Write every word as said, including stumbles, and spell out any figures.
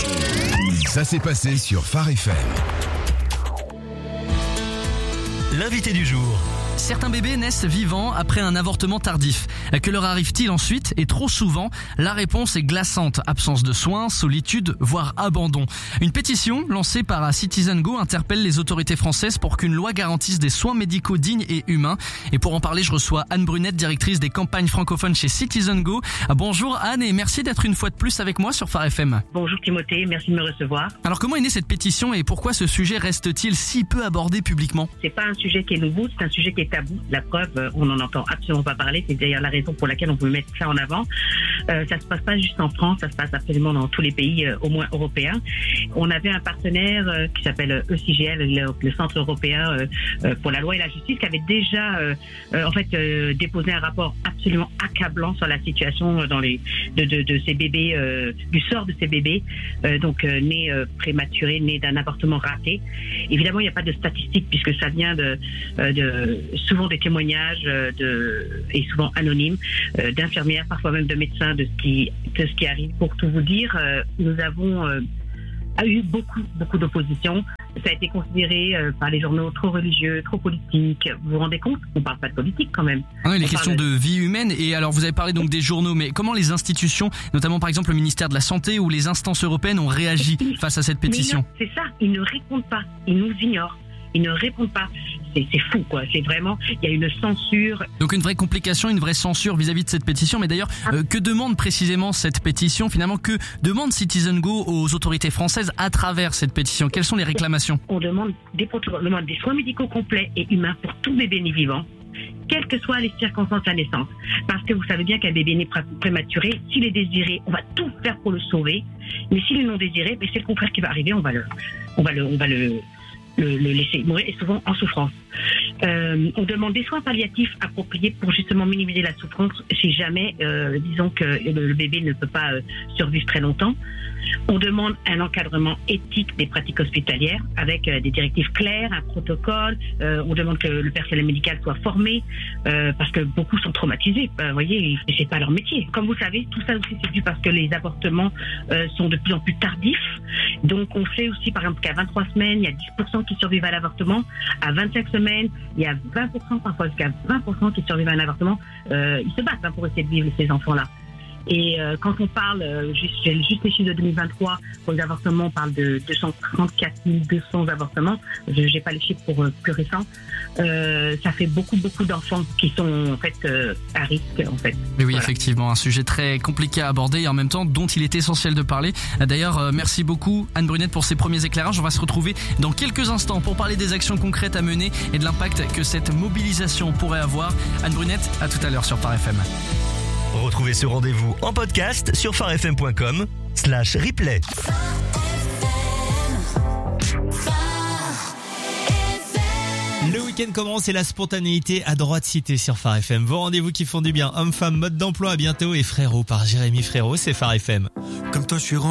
Ça s'est passé sur Phare F M. L'invité du jour. Certains bébés naissent vivants après un avortement tardif. Que leur arrive-t-il ensuite? Et trop souvent, la réponse est glaçante. Absence de soins, solitude, voire abandon. Une pétition lancée par Citizen Go interpelle les autorités françaises pour qu'une loi garantisse des soins médicaux dignes et humains. Et pour en parler, je reçois Anne Brunette, directrice des campagnes francophones chez Citizen Go. Bonjour Anne et merci d'être une fois de plus avec moi sur Phare F M. Bonjour Timothée, merci de me recevoir. Alors comment est née cette pétition et pourquoi ce sujet reste-t-il si peu abordé publiquement? C'est pas un sujet qui est nouveau, c'est un sujet qui est tabou. La preuve, on n'en entend absolument pas parler. C'est d'ailleurs la raison pour laquelle on veut mettre ça en avant. Euh, ça se passe pas juste en France, ça se passe absolument dans tous les pays, euh, au moins européens. On avait un partenaire euh, qui s'appelle E C G L, le, le Centre européen euh, euh, pour la loi et la justice, qui avait déjà euh, euh, en fait euh, déposé un rapport absolument accablant sur la situation dans les de, de, de ces bébés, euh, du sort de ces bébés, euh, donc euh, nés euh, prématurés, nés d'un avortement raté. Évidemment, il n'y a pas de statistiques puisque ça vient de, euh, de souvent des témoignages euh, de et souvent anonymes euh, d'infirmières, parfois même de médecins, de ce qui de ce qui arrive. Pour tout vous dire, euh, nous avons euh, a eu beaucoup beaucoup d'opposition. Ça a été considéré euh, par les journaux trop religieux, trop politique. Vous vous rendez compte? On parle pas de politique quand même. Ah oui, les On questions parle de vie humaine. Et alors, vous avez parlé donc des journaux, mais comment les institutions, notamment par exemple le ministère de la Santé ou les instances européennes, ont réagi face à cette pétition? Mais non, c'est ça, ils ne répondent pas, ils nous ignorent, ils ne répondent pas. C'est, c'est fou, quoi. C'est vraiment, il y a une censure. Donc une vraie complication, une vraie censure vis-à-vis de cette pétition. Mais d'ailleurs, euh, que demande précisément cette pétition? Finalement, que demande Citizen Go aux autorités françaises à travers cette pétition? Quelles sont les réclamations? On demande des, on demande des soins médicaux complets et humains pour tout bébé né vivant, quelles que soient les circonstances de la naissance. Parce que vous savez bien qu'un bébé né prématuré, s'il est désiré, on va tout faire pour le sauver. Mais s'il est non désiré, ben c'est le contraire qui va arriver. On va le, on va le, on va le, le, le laisser mourir, et souvent en souffrance. Euh, on demande des soins palliatifs appropriés pour justement minimiser la souffrance si jamais, euh, disons que le, le bébé ne peut pas euh, survivre très longtemps. On demande un encadrement éthique des pratiques hospitalières avec euh, des directives claires, un protocole. Euh, on demande que le personnel médical soit formé euh, parce que beaucoup sont traumatisés. Vous euh, voyez, c'est pas leur métier. Comme vous savez, tout ça aussi c'est dû parce que les avortements euh, sont de plus en plus tardifs. Donc on sait aussi par exemple qu'à vingt-trois semaines, il y a dix pour cent qui survivent à l'avortement. À vingt-cinq semaines, il y a vingt pour cent, parfois jusqu'à vingt pour cent qui survivent à un avortement. Euh, ils se battent hein, pour essayer de vivre ces enfants-là. Et euh, quand on parle, euh, juste, j'ai juste les chiffres de deux mille vingt-trois, pour les avortements, on parle de deux cent trente-quatre mille deux cents avortements. Je n'ai pas les chiffres pour euh, plus récents. Euh, ça fait beaucoup, beaucoup d'enfants qui sont en fait euh, à risque, en fait. Mais oui, voilà. Effectivement, un sujet très compliqué à aborder et en même temps dont il est essentiel de parler. D'ailleurs, euh, merci beaucoup Anne Brunette pour ces premiers éclairages. On va se retrouver dans quelques instants pour parler des actions concrètes à mener et de l'impact que cette mobilisation pourrait avoir. Anne Brunette, à tout à l'heure sur Phare F M. Retrouvez ce rendez-vous en podcast sur pharefm point com slash replay. Le week-end commence et la spontanéité a droit de citer sur Phare F M. Vos rendez-vous qui font du bien. Homme-femme, mode d'emploi, à bientôt. Et Frérot par Jérémy Frérot, c'est Phare F M. Comme toi, je suis